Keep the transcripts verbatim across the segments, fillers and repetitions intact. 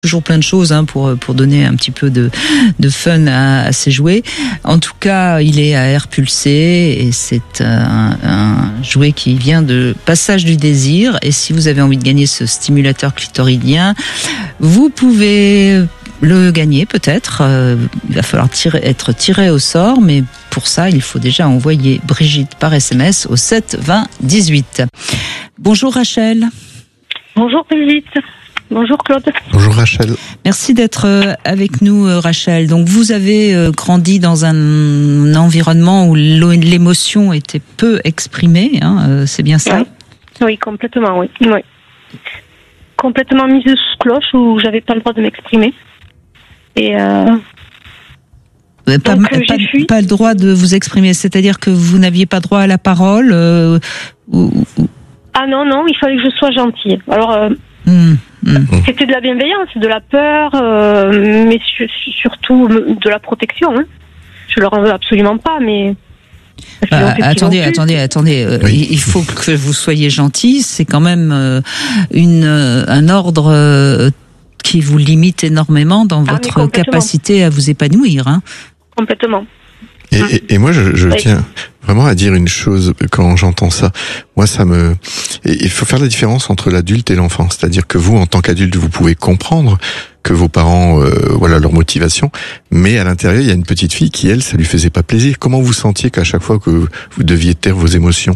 toujours plein de choses hein, pour pour donner un petit peu de de fun à, à ces jouets. En tout cas, il est à air pulsé et c'est un, un jouet qui vient de Passage du Désir. Et si vous avez envie de gagner ce stimulateur clitoridien, vous pouvez le gagner peut-être. Euh, il va falloir tirer, être tiré au sort, mais pour ça, il faut déjà envoyer Brigitte par S M S au sept vingt dix-huit. Bonjour Rachel. Bonjour Brigitte. Bonjour Claude. Bonjour Rachel. Merci d'être avec nous Rachel. Donc vous avez grandi dans un environnement où l'émotion était peu exprimée, hein, c'est bien ça ? Oui, oui complètement, oui. oui. Complètement mise sous cloche où j'avais pas le droit de m'exprimer. Et euh... Pas, Donc, pas, fui. pas le droit de vous exprimer, c'est-à-dire que vous n'aviez pas droit à la parole euh, ou, ou... Ah non, non, il fallait que je sois gentille. Alors, euh, mmh, mmh. c'était de la bienveillance, de la peur, euh, mais su- surtout de la protection. Hein. Je leur en veux absolument pas, mais... Bah, attendez, attendez, attendez. Euh, oui. Il faut que vous soyez gentil. C'est quand même euh, une, euh, un ordre euh, qui vous limite énormément dans ah, votre capacité à vous épanouir. Hein. Complètement. Et, et, et moi, je, je oui. tiens vraiment à dire une chose quand j'entends ça. Moi, ça me... Il faut faire la différence entre l'adulte et l'enfant. C'est-à-dire que vous, en tant qu'adulte, vous pouvez comprendre que vos parents, euh, voilà, leur motivation. Mais à l'intérieur, il y a une petite fille qui, elle, ça lui faisait pas plaisir. Comment vous sentiez qu'à chaque fois que vous deviez taire vos émotions?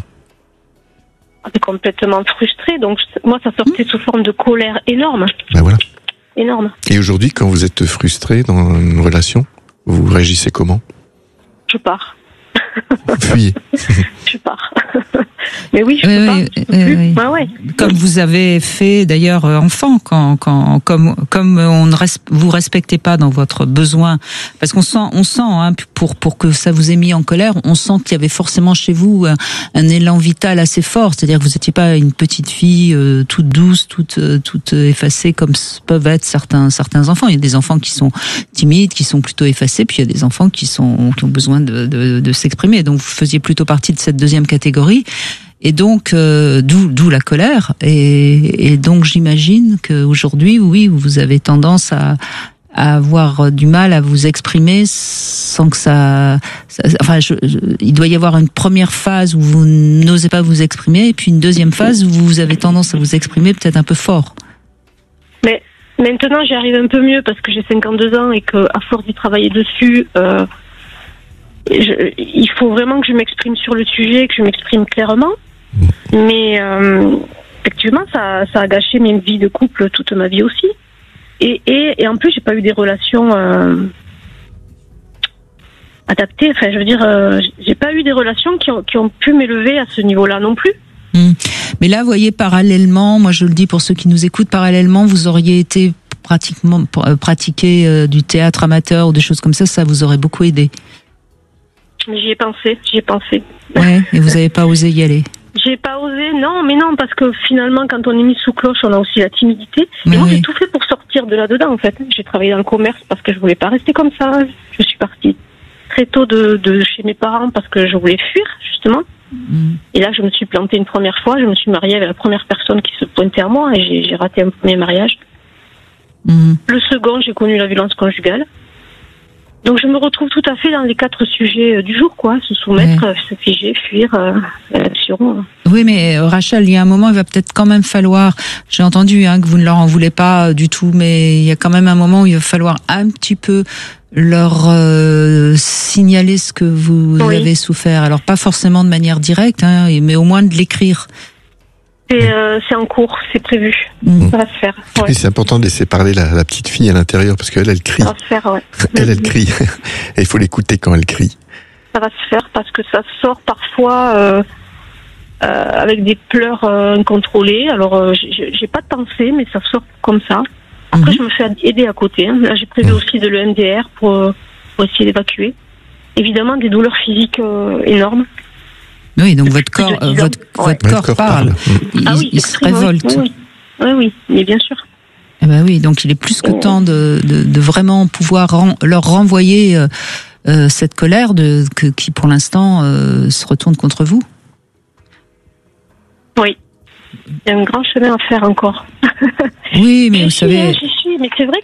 J'étais complètement frustrée. Donc, moi, ça sortait mmh. sous forme de colère énorme. Ben voilà. Énorme. Et aujourd'hui, quand vous êtes frustré dans une relation, vous réagissez comment? Je pars. Fuyez. Je pars. Mais oui, je oui, peux oui, pas. Je peux oui, plus. oui. Ouais, ouais. Comme vous avez fait d'ailleurs enfant, quand, quand, comme, comme on ne res, vous respectez pas dans votre besoin, parce qu'on sent, on sent, hein, pour pour que ça vous ait mis en colère, on sent qu'il y avait forcément chez vous un, un élan vital assez fort, c'est-à-dire que vous n'étiez pas une petite fille euh, toute douce, toute toute effacée comme peuvent être certains certains enfants. Il y a des enfants qui sont timides, qui sont plutôt effacés, puis il y a des enfants qui sont qui ont besoin de de, de s'exprimer. Donc vous faisiez plutôt partie de cette deuxième catégorie. Et donc, euh, d'où, d'où la colère. Et, et donc, j'imagine qu'aujourd'hui, oui, vous avez tendance à, à avoir du mal à vous exprimer sans que ça... ça enfin, je, je, il doit y avoir une première phase où vous n'osez pas vous exprimer, et puis une deuxième phase où vous avez tendance à vous exprimer peut-être un peu fort. Mais maintenant, j'y arrive un peu mieux parce que j'ai cinquante-deux ans et qu'à force d'y travailler dessus... Euh, je, il faut vraiment que je m'exprime sur le sujet, que je m'exprime clairement. Mais euh, effectivement, ça, ça a gâché mes vies de couple toute ma vie aussi. Et, et, et en plus, j'ai pas eu des relations euh, adaptées. Enfin, je veux dire, euh, j'ai pas eu des relations qui ont, qui ont pu m'élever à ce niveau-là non plus. Mmh. Mais là, vous voyez, parallèlement, moi je le dis pour ceux qui nous écoutent, parallèlement, vous auriez été pratiquement pratiquer euh, du théâtre amateur ou des choses comme ça, ça vous aurait beaucoup aidé. J'y ai pensé, j'y ai pensé. Ouais, et vous n'avez pas osé y aller. J'ai pas osé, non, mais non, parce que finalement, quand on est mis sous cloche, on a aussi la timidité. Mais et moi, oui. j'ai tout fait pour sortir de là-dedans, en fait. J'ai travaillé dans le commerce parce que je voulais pas rester comme ça. Je suis partie très tôt de, de chez mes parents parce que je voulais fuir, justement. Mm. Et là, je me suis plantée une première fois. Je me suis mariée avec la première personne qui se pointait à moi et j'ai, j'ai raté un premier mariage. Mm. Le second, j'ai connu la violence conjugale. Donc je me retrouve tout à fait dans les quatre sujets du jour, quoi. Se soumettre, ouais. se figer, fuir, euh, l'action. Oui, mais Rachel, il y a un moment, il va peut-être quand même falloir. J'ai entendu hein, que vous ne leur en voulez pas du tout, mais il y a quand même un moment où il va falloir un petit peu leur euh, signaler ce que vous oui. avez souffert. Alors pas forcément de manière directe, hein, mais au moins de l'écrire. C'est, euh, c'est en cours, c'est prévu. Mmh. Ça va se faire. Ouais. Et c'est important de laisser parler la, la petite fille à l'intérieur parce qu'elle, elle crie. Ça va se faire, ouais. Elle, elle crie. Et il faut l'écouter quand elle crie. Ça va se faire parce que ça sort parfois euh, euh, avec des pleurs euh, incontrôlées. Alors, euh, j'ai, j'ai pas de pensée, mais ça sort comme ça. Après, mmh. je me fais aider à côté. Hein. Là, j'ai prévu mmh. aussi de l'E M D R pour, pour essayer d'évacuer. Évidemment, des douleurs physiques euh, énormes. Oui, donc votre corps, euh, votre, ouais. votre corps, corps parle. parle. Il, ah oui, il se révolte. Oui, oui, oui, mais bien sûr. Eh ben oui, donc il est plus que oh. temps de, de, de vraiment pouvoir ren, leur renvoyer euh, euh, cette colère de, que, qui, pour l'instant, euh, se retourne contre vous. Oui. Il y a un grand chemin à faire encore. Oui, mais je vous suis, savez... Je suis, mais c'est vrai